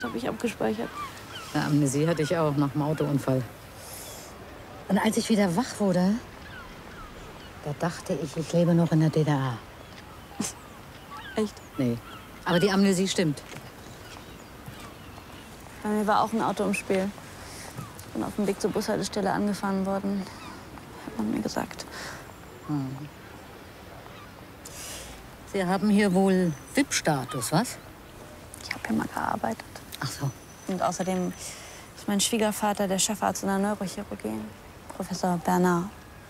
habe ich abgespeichert. Eine Amnesie hatte ich auch nach dem Autounfall. Und als ich wieder wach wurde, da dachte ich lebe noch in der DDR. Echt? Nee, aber die Amnesie stimmt. Bei mir war auch ein Auto im Spiel. Ich bin auf dem Weg zur Bushaltestelle angefahren worden, hat man mir gesagt. Sie haben hier wohl VIP-Status, was? Ich habe hier mal gearbeitet. Ach so. Und außerdem ist mein Schwiegervater der Chefarzt in der Neurochirurgie, Professor Bernard.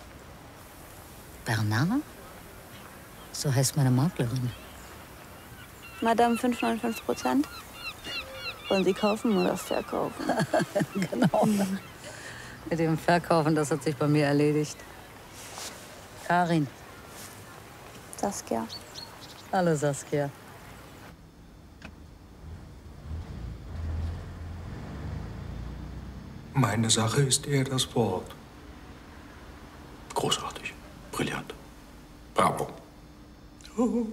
Bernard? So heißt meine Maklerin. Madame 5,99%. Wollen Sie kaufen oder verkaufen? Genau. Mit dem Verkaufen, das hat sich bei mir erledigt. Karin. Saskia. Hallo, Saskia. Meine Sache ist eher das Wort. Großartig. Brillant. Bravo. Oh,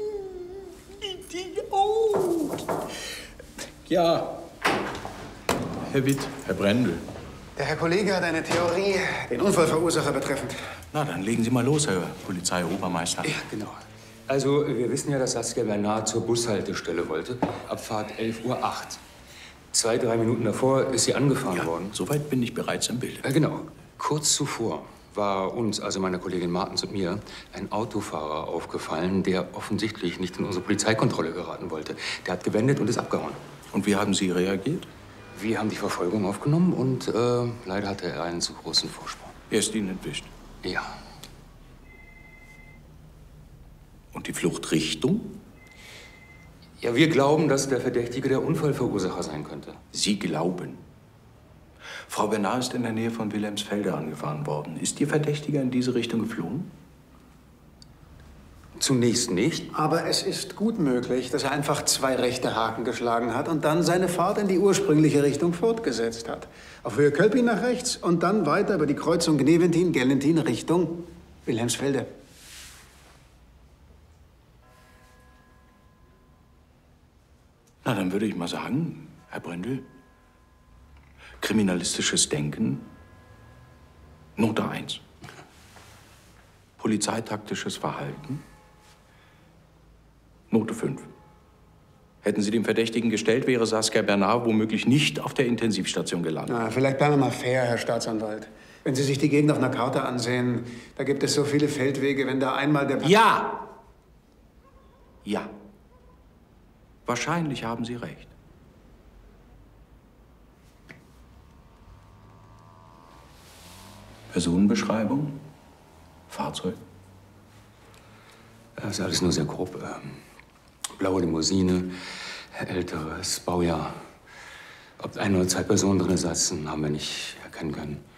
Idiot. Ja. Herr Witt, Herr Brendel. Der Herr Kollege hat eine Theorie, den Unfallverursacher betreffend. Na, dann legen Sie mal los, Herr Polizeiobermeister. Ja, genau. Also, wir wissen ja, dass Saskia Bernard zur Bushaltestelle wollte. Abfahrt 11:08 Uhr. 2-3 Minuten davor ist sie angefahren worden. Soweit bin ich bereits im Bild. Genau. Kurz zuvor war uns, also meiner Kollegin Martens und mir, ein Autofahrer aufgefallen, der offensichtlich nicht in unsere Polizeikontrolle geraten wollte. Der hat gewendet und ist abgehauen. Und wie haben Sie reagiert? Wir haben die Verfolgung aufgenommen und leider hatte er einen zu großen Vorsprung. Er ist Ihnen entwischt. Ja. Und die Fluchtrichtung? Ja, wir glauben, dass der Verdächtige der Unfallverursacher sein könnte. Sie glauben? Frau Bernard ist in der Nähe von Wilhelmsfelde angefahren worden. Ist Ihr Verdächtiger in diese Richtung geflohen? Zunächst nicht. Aber es ist gut möglich, dass er einfach 2 rechte Haken geschlagen hat und dann seine Fahrt in die ursprüngliche Richtung fortgesetzt hat. Auf Höhe Kölpin nach rechts und dann weiter über die Kreuzung Gneventin-Gellentin Richtung Wilhelmsfelde. Na, dann würde ich mal sagen, Herr Brendel, kriminalistisches Denken, Note 1. Polizeitaktisches Verhalten, Note 5. Hätten Sie den Verdächtigen gestellt, wäre Saskia Bernard womöglich nicht auf der Intensivstation gelandet. Na, vielleicht bleiben wir mal fair, Herr Staatsanwalt. Wenn Sie sich die Gegend auf einer Karte ansehen, da gibt es so viele Feldwege, wenn da einmal der... Ja! Ja. Wahrscheinlich haben Sie recht. Personenbeschreibung? Fahrzeug? Das ist alles nur sehr grob. Blaue Limousine, älteres Baujahr. Ob 1 oder 2 Personen drin saßen, haben wir nicht erkennen können.